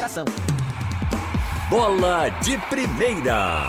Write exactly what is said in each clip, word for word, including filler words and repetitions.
Moderação. Bola de Primeira.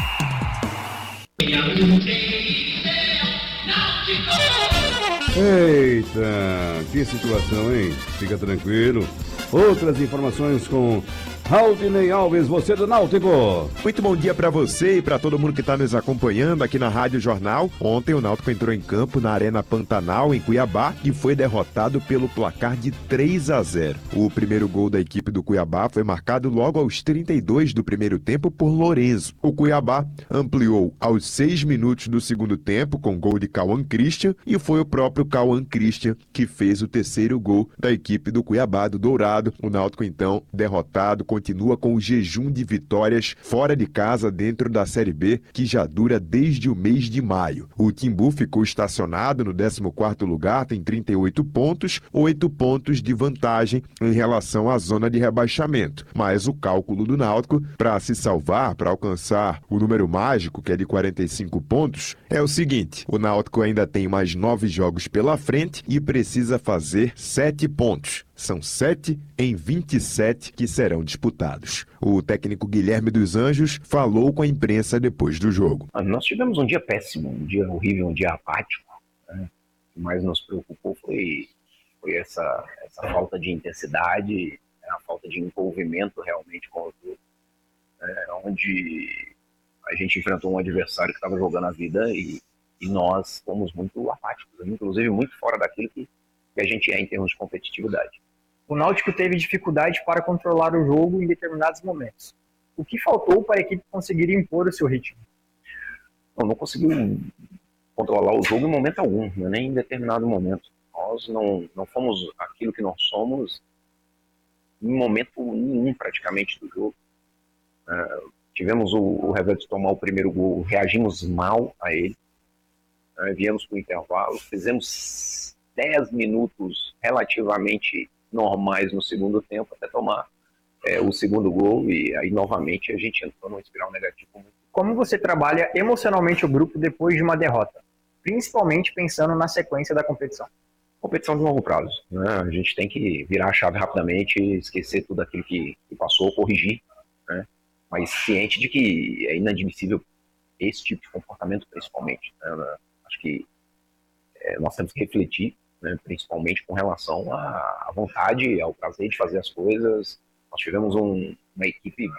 Eita, que situação, hein? Fica tranquilo. Outras informações com Raudinei Alves, você do Náutico. Muito bom dia pra você e pra todo mundo que tá nos acompanhando aqui na Rádio Jornal. Ontem o Náutico entrou em campo na Arena Pantanal, em Cuiabá, e foi derrotado pelo placar de três a zero. O primeiro gol da equipe do Cuiabá foi marcado logo aos trinta e dois do primeiro tempo por Lourenço. O Cuiabá ampliou aos seis minutos do segundo tempo com gol de Cauã Christian, e foi o próprio Cauã Christian que fez o terceiro gol da equipe do Cuiabá, do Dourado. O Náutico, então, derrotado, continua com o jejum de vitórias fora de casa dentro da Série B, que já dura desde o mês de maio. O Timbu ficou estacionado no décimo quarto lugar, tem trinta e oito pontos, oito pontos de vantagem em relação à zona de rebaixamento. Mas o cálculo do Náutico, para se salvar, para alcançar o número mágico, que é de quarenta e cinco pontos, é o seguinte: o Náutico ainda tem mais nove jogos pela frente e precisa fazer sete pontos. São sete em vinte e sete que serão disputados. O técnico Guilherme dos Anjos falou com a imprensa depois do jogo. Nós tivemos um dia péssimo, um dia horrível, um dia apático. Né? O que mais nos preocupou foi, foi essa, essa falta de intensidade, a falta de envolvimento realmente com o jogo, é, onde a gente enfrentou um adversário que estava jogando a vida e, e nós fomos muito apáticos, inclusive muito fora daquilo que, que a gente é em termos de competitividade. O Náutico teve dificuldade para controlar o jogo em determinados momentos. O que faltou para a equipe conseguir impor o seu ritmo? Não, não conseguiu controlar o jogo em momento algum, né? Nem em determinado momento. Nós não, não fomos aquilo que nós somos em momento nenhum praticamente do jogo. Uh, tivemos o, o revés de tomar o primeiro gol, reagimos mal a ele. Uh, viemos para o intervalo, fizemos dez minutos relativamente normais no segundo tempo até tomar é, o segundo gol, e aí novamente a gente entrou numa espiral negativa. Como você trabalha emocionalmente o grupo depois de uma derrota, principalmente pensando na sequência da competição? Competição de longo prazo, né? A gente tem que virar a chave rapidamente, esquecer tudo aquilo que, que passou, corrigir, né? Mas ciente de que é inadmissível esse tipo de comportamento, principalmente, né? Acho que é, nós temos que refletir, né, principalmente com relação à vontade, ao prazer de fazer as coisas. Nós tivemos um, uma equipe